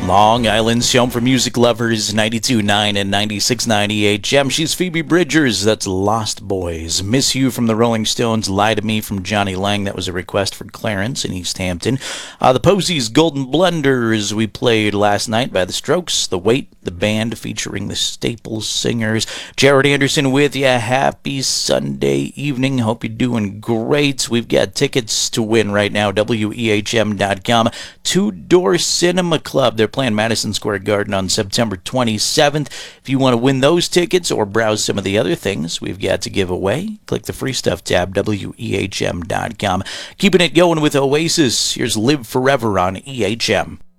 Long Island's home for music lovers, 92.9 and 96.9 EHM. She's Phoebe Bridgers, that's Lost Boys. Miss You from the Rolling Stones, Lie to Me from Johnny Lang, that was a request for Clarence in East Hampton. The Posies, Golden Blenders, we played last night by The Strokes. The Weight, the band featuring the Staples Singers. Jared Anderson with you. Happy Sunday evening. Hope you're doing great. We've got tickets to win right now, WEHM.com. Two Door Cinema Club. They're playing Madison Square Garden on September 27th. If you want to win those tickets or browse some of the other things we've got to give away, click the free stuff tab, WEHM.com. Keeping it going with Oasis. Here's Live Forever on EHM.